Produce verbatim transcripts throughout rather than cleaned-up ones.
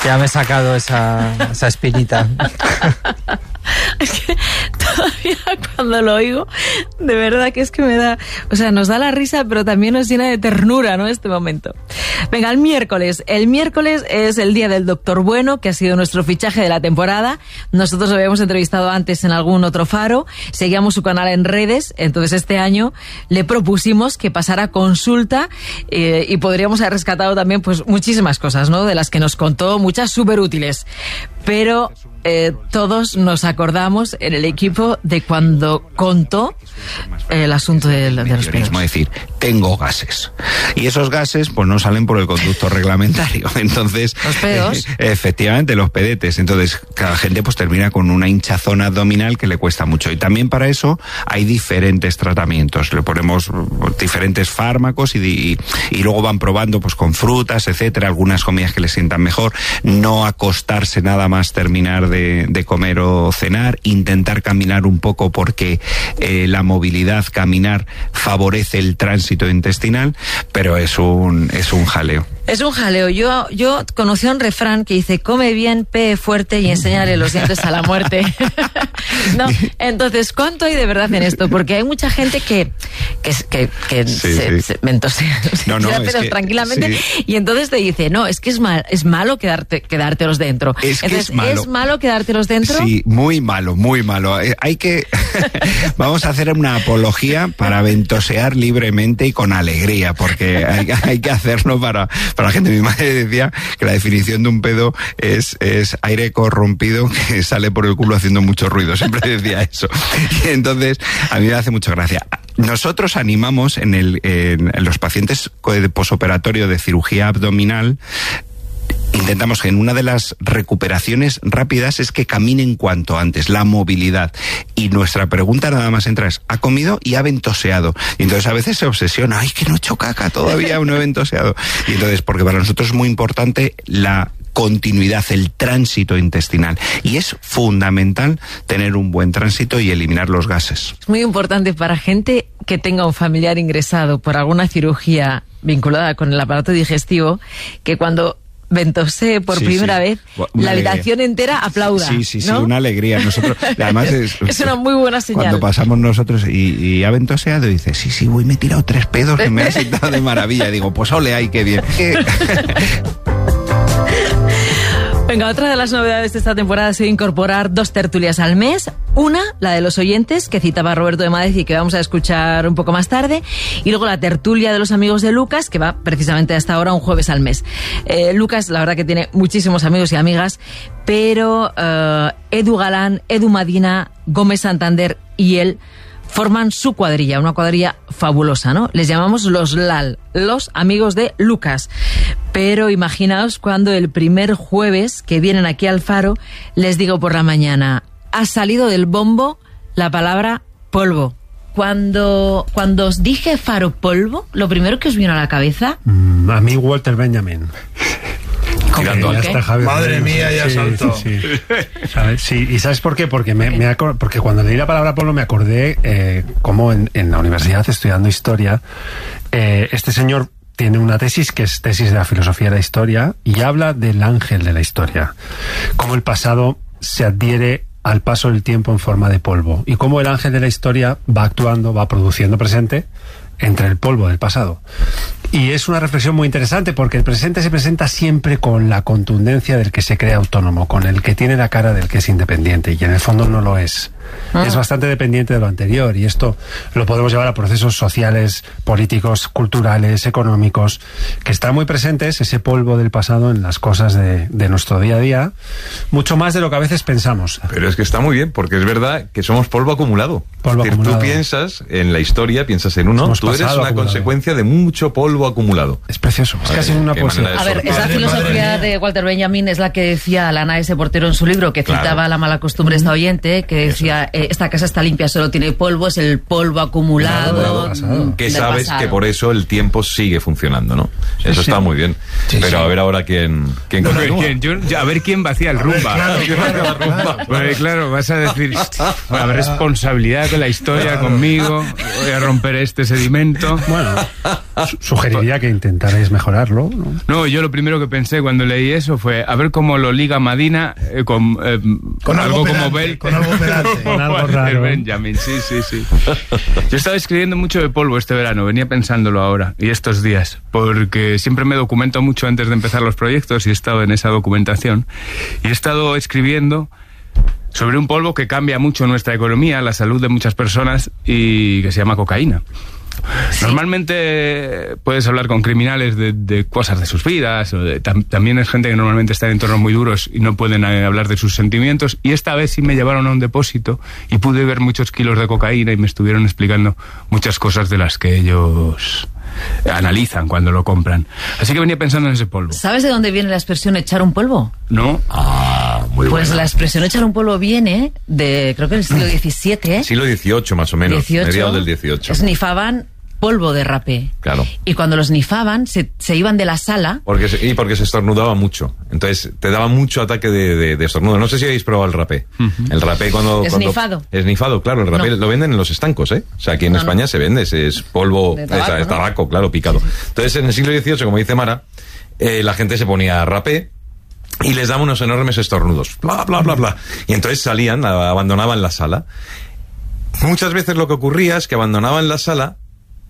Ya me he sacado esa, esa espinita. Es que todavía cuando lo oigo, de verdad que es que me da... O sea, nos da la risa, pero también nos llena de ternura, ¿no?, este momento. Venga, el miércoles. El miércoles es el día del Doctor Bueno, que ha sido nuestro fichaje de la temporada. Nosotros lo habíamos entrevistado antes en algún otro faro. Seguíamos su canal en redes. Entonces este año le propusimos que pasara consulta eh, y podríamos haber rescatado también pues muchísimas cosas, ¿no?, de las que nos contó, muchas súper útiles. Pero eh, todos nos acordamos en el equipo de cuando contó el asunto de, de los pedos. Es decir, tengo gases. Y esos gases pues no salen por el conducto reglamentario. Entonces, los pedos. Eh, efectivamente, los pedetes. Entonces, cada gente pues termina con una hinchazón abdominal que le cuesta mucho. Y también para eso hay diferentes tratamientos. Le ponemos diferentes fármacos y, y, y luego van probando pues con frutas, etcétera, algunas comidas que les sientan mejor. No acostarse nada más terminar de, de comer o cenar, intentar caminar un poco porque eh, la movilidad, caminar, favorece el tránsito intestinal, pero es un, es un jaleo. Es un jaleo. Yo, yo conocí un refrán que dice: come bien, pee fuerte y enséñale los dientes a la muerte. No, entonces, ¿cuánto hay de verdad en esto? Porque hay mucha gente que, que, que, que sí, se, sí. se, mentosea, no, no, se es que, tranquilamente, sí. Y entonces te dice: no, es que es mal, es malo quedarte, quedártelos dentro. Es que entonces, es malo. ¿es malo quedártelos dentro? Sí, muy malo, muy malo. Hay que... Vamos a hacer una apología para ventosear libremente y con alegría, porque hay, hay que hacerlo para, para la gente. Mi madre decía que la definición de un pedo es, es aire corrompido que sale por el culo haciendo mucho ruido. Siempre decía eso. Y entonces, a mí me hace mucha gracia. Nosotros animamos en, el, en, en los pacientes de posoperatorio de cirugía abdominal. Intentamos que en una de las recuperaciones rápidas es que caminen cuanto antes, la movilidad. Y nuestra pregunta nada más entra es: ¿ha comido y ha ventoseado? Y entonces a veces se obsesiona: ¡ay, que no he hecho caca! Todavía no he ventoseado. Y entonces, porque para nosotros es muy importante la continuidad, el tránsito intestinal. Y es fundamental tener un buen tránsito y eliminar los gases. Es muy importante para gente que tenga un familiar ingresado por alguna cirugía vinculada con el aparato digestivo, que cuando ventosee por sí, primera sí. vez, una la habitación entera aplauda. Sí, sí, sí, ¿no? Una alegría. Nosotros, además es, es una muy buena señal. Cuando pasamos nosotros y, y ha ventoseado, y dice: sí, sí, voy, me he tirado tres pedos que me han sentado de maravilla. Digo, pues ole, ay, qué bien. Venga, otra de las novedades de esta temporada ha sido incorporar dos tertulias al mes. Una, la de los oyentes, que citaba Roberto de Madrid y que vamos a escuchar un poco más tarde. Y luego la tertulia de los amigos de Lucas, que va precisamente hasta ahora un jueves al mes. Eh, Lucas, la verdad que tiene muchísimos amigos y amigas, pero uh, Edu Galán, Edu Madina, Gómez Santander y él forman su cuadrilla, una cuadrilla fabulosa, ¿no? Les llamamos los L A L, los amigos de Lucas. Pero imaginaos cuando el primer jueves que vienen aquí al Faro, les digo por la mañana: ha salido del bombo la palabra polvo. Cuando, cuando os dije Faro polvo, lo primero que os vino a la cabeza... Mm, a mí Walter Benjamin. Tirando al está Javier Madre Moreno, mía, ya sí, saltó. Sí, sí. ¿Sabes? Sí, ¿y sabes por qué? Porque, me, me acor- porque cuando leí la palabra polvo me acordé eh, cómo en, en la universidad, estudiando historia, eh, este señor tiene una tesis que es tesis de la filosofía de la historia y habla del ángel de la historia. Cómo el pasado se adhiere al paso del tiempo en forma de polvo y cómo el ángel de la historia va actuando, va produciendo presente entre el polvo del pasado. Y es una reflexión muy interesante porque el presente se presenta siempre con la contundencia del que se cree autónomo, con el que tiene la cara del que es independiente, y en el fondo no lo es. Ah. Es bastante dependiente de lo anterior, y esto lo podemos llevar a procesos sociales, políticos, culturales, económicos, que están muy presentes, ese polvo del pasado, en las cosas de, de nuestro día a día, mucho más de lo que a veces pensamos. Pero es que está muy bien, porque es verdad que somos polvo acumulado. Polvo es decir, acumulado. Tú piensas en la historia, piensas en uno, Somos tú eres una acumulado. consecuencia de mucho polvo acumulado. Es precioso, es Ay, casi una qué poesía. manera A de ver, esa sorprender. filosofía de Walter Benjamin es la que decía Alana ese portero en su libro, que Claro. citaba la mala costumbre esta oyente, que decía decía, eh, esta casa está limpia, solo tiene polvo, es el polvo acumulado. Pasado. Que del sabes pasado. que por eso el tiempo sigue funcionando, ¿no? Sí, Eso sí. está muy bien. Sí, Pero sí. a ver ahora quién, quién A ver continúa. quién, yo- yo- a ver quién vacía el rumba. Claro, claro, claro. Porque, claro, vas a decir, "Bueno, habrá responsabilidad con la historia, conmigo, voy a romper este sedimento". Bueno, su- sugeriría que intentarais mejorarlo, ¿no? No, yo lo primero que pensé cuando leí eso fue a ver cómo lo liga Madina eh, con, eh, Con algo algo como pedante, Bel, con algo pedante. Con algo el raro. Benjamin, sí, sí, sí. Yo estaba escribiendo mucho de polvo este verano, venía pensándolo ahora y estos días, porque siempre me documento mucho antes de empezar los proyectos y he estado en esa documentación y he estado escribiendo sobre un polvo que cambia mucho nuestra economía, la salud de muchas personas y que se llama cocaína. Normalmente puedes hablar con criminales de, de cosas de sus vidas, o de- tam- también es gente que normalmente está en entornos muy duros y no pueden eh, hablar de sus sentimientos, y esta vez sí me llevaron a un depósito y pude ver muchos kilos de cocaína y me estuvieron explicando muchas cosas de las que ellos analizan cuando lo compran. Así que venía pensando en ese polvo. ¿Sabes de dónde viene la expresión echar un polvo? ¿No? Ah, muy Pues buena. la expresión echar un polvo viene de, creo que del siglo diecisiete. Siglo dieciocho más o menos, dieciocho, mediados del dieciocho. Esnifaban polvo de rapé. Claro. Y cuando lo esnifaban, se, se iban de la sala. Porque se- y porque se estornudaba mucho. Entonces te daba mucho ataque de, de, de estornudo. No sé si habéis probado el rapé. El rapé cuando... Esnifado. Cuando, esnifado, claro. El rapé No. lo venden en los estancos, ¿eh? O sea, aquí en No, España no. se vende. Es, es polvo... De es- tabaco, es ¿no? tabaco, claro, picado. Entonces en el siglo dieciocho, como dice Mara, eh, la gente se ponía rapé y les daba unos enormes estornudos. Bla, bla, bla, bla. Y entonces salían, a- abandonaban la sala. Muchas veces lo que ocurría es que abandonaban la sala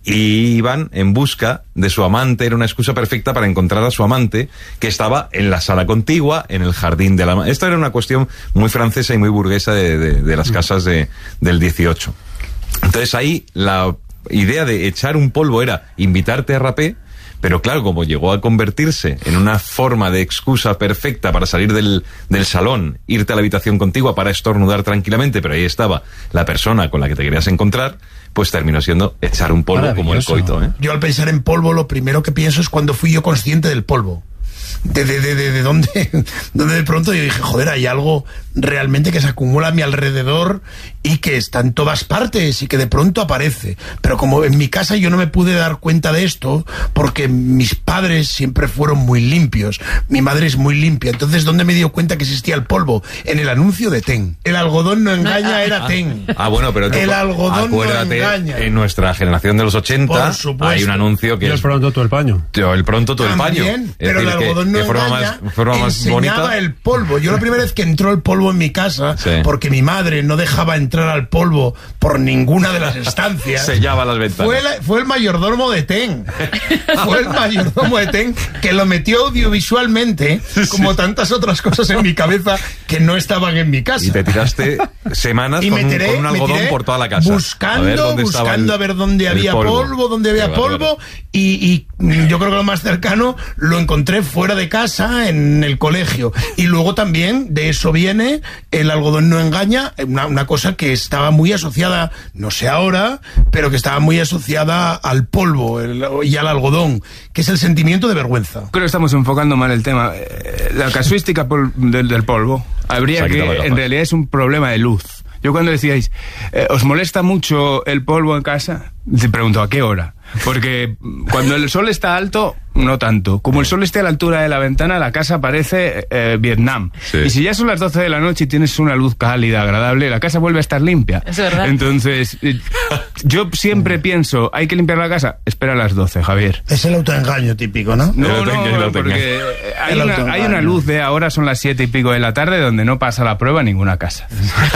y iban en busca de su amante. Era una excusa perfecta para encontrar a su amante, que estaba en la sala contigua, en el jardín de la... ma- Esto era una cuestión muy francesa y muy burguesa de, de- de las casas de, del dieciocho. Entonces ahí la idea de echar un polvo era invitarte a rapé, pero claro, como llegó a convertirse en una forma de excusa perfecta para salir del, del salón, irte a la habitación contigua para estornudar tranquilamente, pero ahí estaba la persona con la que te querías encontrar, pues terminó siendo echar un polvo como el Maravilloso. coito, ¿eh? Yo al pensar en polvo, lo primero que pienso es cuando fui yo consciente del polvo. De, de, de, de, de dónde, donde de pronto yo dije, joder, hay algo realmente que se acumula a mi alrededor y que está en todas partes y que de pronto aparece. Pero como en mi casa yo no me pude dar cuenta de esto porque mis padres siempre fueron muy limpios, mi madre es muy limpia, entonces ¿dónde me dio cuenta que existía el polvo? En el anuncio de Ten. El algodón no engaña, era Ten. Ah, bueno, pero tú, El algodón no acuérdate, engaña. en nuestra generación de los ochenta Por supuesto. hay un anuncio Y que el es pronto tú el paño. el pronto todo el paño. También, Es pero el decir, que- algodón no que forma engaña, más, forma más enseñaba bonita. el polvo. Yo la primera vez que entró el polvo en mi casa, Sí. porque mi madre no dejaba entrar al polvo por ninguna de las estancias, Sellaba las ventanas. fue, la- fue el mayordomo de Ten. Fue el mayordomo de Ten que lo metió audiovisualmente, como tantas otras cosas en mi cabeza que no estaban en mi casa. Y te tiraste semanas Y con, me un- tiré, con un me algodón tiré por toda la casa. buscando, a ver dónde estaba buscando el- a ver dónde el había polvo, dónde había Qué bárbaro. polvo, y, y mm, yo creo que lo más cercano lo encontré fuera de casa, en el colegio. Y luego también de eso viene el algodón no engaña, una, una cosa que estaba muy asociada, no sé ahora, pero que estaba muy asociada al polvo el- y al algodón, que es el sentimiento de vergüenza. Creo que estamos enfocando mal el tema. Eh, La casuística pol- del, del polvo, Se habría ha que, quitado la gafa. en realidad es un problema de luz. Yo cuando decíais, eh, ¿os molesta mucho el polvo en casa? Te pregunto, ¿a qué hora? Porque cuando el sol está alto, no tanto. Como el sol esté a la altura de la ventana, la casa parece eh, Vietnam. Sí. Y si ya son las doce de la noche y tienes una luz cálida, agradable, la casa vuelve a estar limpia. Es verdad. Entonces, eh, yo siempre pienso, ¿hay que limpiar la casa? Espera a las doce, Javier. Es el autoengaño típico, ¿no? No, El autoengaño, el no, autoengaño. porque eh, hay El una, autoengaño. hay una luz de ahora son las siete y pico de la tarde donde no pasa la prueba en ninguna casa.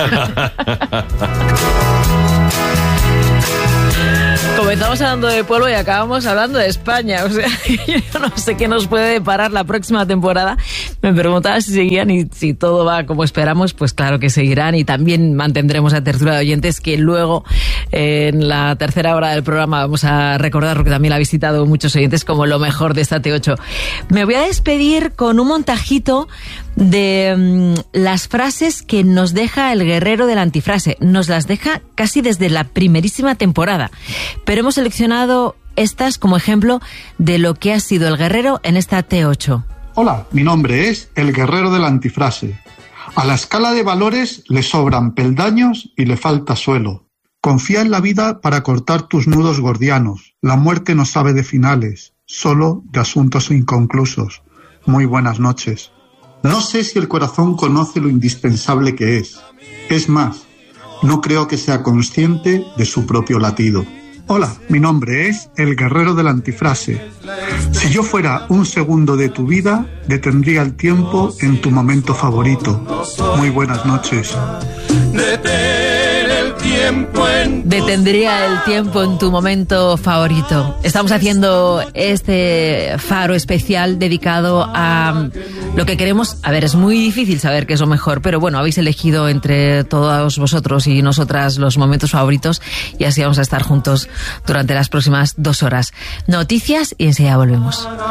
Comenzamos hablando de polvo y acabamos hablando de España. O sea, yo no sé qué nos puede deparar la próxima temporada. Me preguntaba si seguían y si todo va como esperamos, pues claro que seguirán. Y también mantendremos la tertulia de oyentes que luego eh, en la tercera hora del programa vamos a recordar, porque también la han visitado muchos oyentes, como lo mejor de esta T ocho. Me voy a despedir con un montajito de mm, las frases que nos deja el guerrero de la antifrase. Nos las deja casi desde la primerísima temporada. Pero hemos seleccionado estas como ejemplo de lo que ha sido el guerrero en esta T ocho. Hola, mi nombre es el guerrero de la antifrase. A la escala de valores le sobran peldaños y le falta suelo. Confía en la vida para cortar tus nudos gordianos. La muerte no sabe de finales, solo de asuntos inconclusos. Muy buenas noches. No sé si el corazón conoce lo indispensable que es. Es más, no creo que sea consciente de su propio latido. Hola, mi nombre es el guerrero de la antifrase. Si yo fuera un segundo de tu vida, detendría el tiempo en tu momento favorito. Muy buenas noches. Detendría el tiempo en tu momento favorito. Estamos haciendo este faro especial dedicado a lo que queremos. A ver, es muy difícil saber qué es lo mejor, pero bueno, habéis elegido entre todos vosotros y nosotras los momentos favoritos y así vamos a estar juntos durante las próximas dos horas. Noticias y enseguida volvemos.